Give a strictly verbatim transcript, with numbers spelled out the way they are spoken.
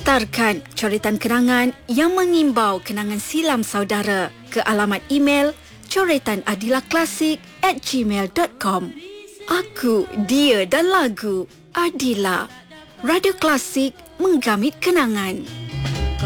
Hantarkan coretan kenangan yang mengimbau kenangan silam saudara ke alamat email coretanadilahklasik at gmail dot com. Aku, dia dan lagu Adila. Radio Klasik menggamit kenangan.